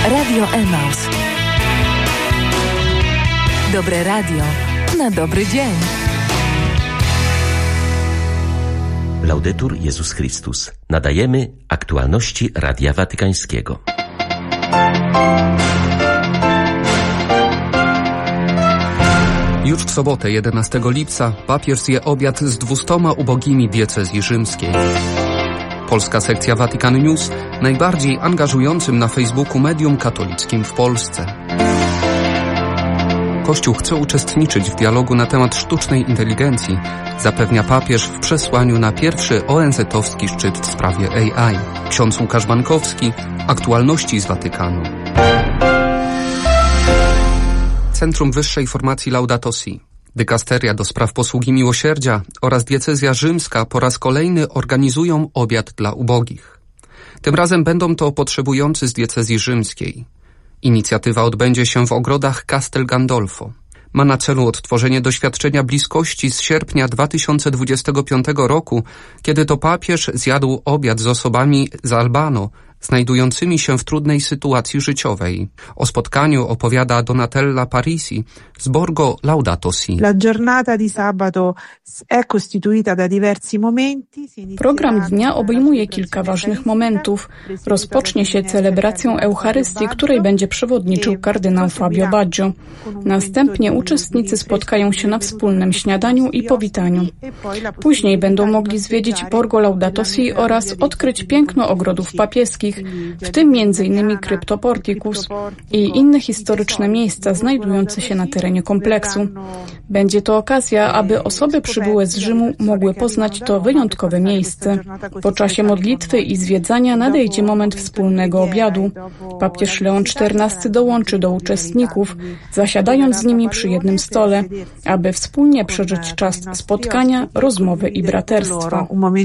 Radio Emaus. Dobre radio na dobry dzień. Laudetur Jezus Chrystus. Nadajemy aktualności Radia Watykańskiego. Już w sobotę, 11 lipca, papież zje obiad z 200 ubogimi diecezji rzymskiej. Polska sekcja Vatican News, najbardziej angażującym na Facebooku medium katolickim w Polsce. Kościół chce uczestniczyć w dialogu na temat sztucznej inteligencji, zapewnia papież w przesłaniu na pierwszy ONZ-owski szczyt w sprawie AI. Ksiądz Łukasz Bankowski, aktualności z Watykanu. Centrum Wyższej Formacji Laudato Si, dykasteria do spraw posługi miłosierdzia oraz diecezja rzymska po raz kolejny organizują obiad dla ubogich. Tym razem będą to potrzebujący z diecezji rzymskiej. Inicjatywa odbędzie się w ogrodach Castel Gandolfo. Ma na celu odtworzenie doświadczenia bliskości z sierpnia 2025 roku, kiedy to papież zjadł obiad z osobami z Albano, znajdującymi się w trudnej sytuacji życiowej. O spotkaniu opowiada Donatella Parisi z Borgo Laudato Si. Program dnia obejmuje kilka ważnych momentów. Rozpocznie się celebracją Eucharystii, której będzie przewodniczył kardynał Fabio Baggio. Następnie uczestnicy spotkają się na wspólnym śniadaniu i powitaniu. Później będą mogli zwiedzić Borgo Laudato Si oraz odkryć piękno ogrodów papieskich, w tym m.in. Kryptoportikus i inne historyczne miejsca znajdujące się na terenie kompleksu. Będzie to okazja, aby osoby przybyłe z Rzymu mogły poznać to wyjątkowe miejsce. Po czasie modlitwy i zwiedzania nadejdzie moment wspólnego obiadu. Papież Leon XIV dołączy do uczestników, zasiadając z nimi przy jednym stole, aby wspólnie przeżyć czas spotkania, rozmowy i braterstwa.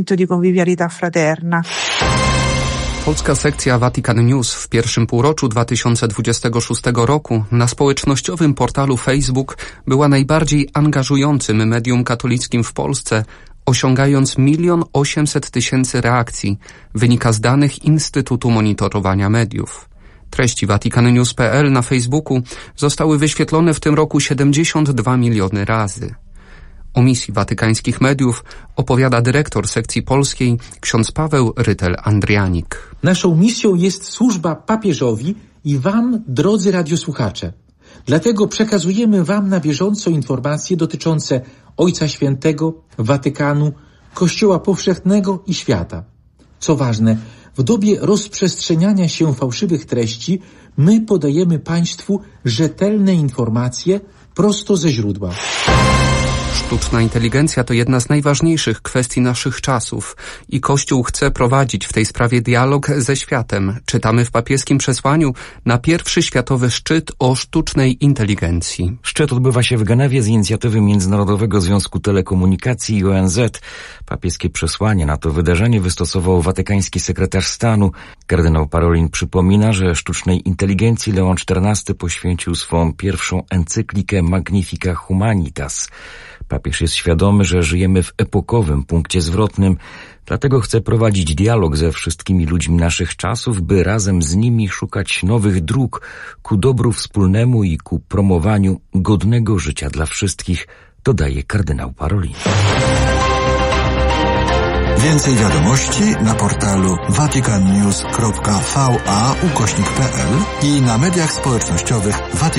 Polska sekcja Vatican News w pierwszym półroczu 2026 roku na społecznościowym portalu Facebook była najbardziej angażującym medium katolickim w Polsce, osiągając 1 800 000 reakcji, wynika z danych Instytutu Monitorowania Mediów. Treści vaticannews.pl na Facebooku zostały wyświetlone w tym roku 72 miliony razy. O misji watykańskich mediów opowiada dyrektor sekcji polskiej ksiądz Paweł Rytel-Andrianik. Naszą misją jest służba papieżowi i wam, drodzy radiosłuchacze. Dlatego przekazujemy wam na bieżąco informacje dotyczące Ojca Świętego, Watykanu, Kościoła Powszechnego i świata. Co ważne, w dobie rozprzestrzeniania się fałszywych treści my podajemy państwu rzetelne informacje prosto ze źródła. Sztuczna inteligencja to jedna z najważniejszych kwestii naszych czasów i Kościół chce prowadzić w tej sprawie dialog ze światem. Czytamy w papieskim przesłaniu na pierwszy światowy szczyt o sztucznej inteligencji. Szczyt odbywa się w Genewie z inicjatywy Międzynarodowego Związku Telekomunikacji i ONZ. Papieskie przesłanie na to wydarzenie wystosował watykański sekretarz stanu. Kardynał Parolin przypomina, że sztucznej inteligencji Leon XIV poświęcił swą pierwszą encyklikę Magnifica Humanitas. Papież jest świadomy, że żyjemy w epokowym punkcie zwrotnym, dlatego chce prowadzić dialog ze wszystkimi ludźmi naszych czasów, by razem z nimi szukać nowych dróg ku dobru wspólnemu i ku promowaniu godnego życia dla wszystkich, dodaje kardynał Parolin. Więcej wiadomości na portalu vaticannews.va/pl i na mediach społecznościowych Vatican.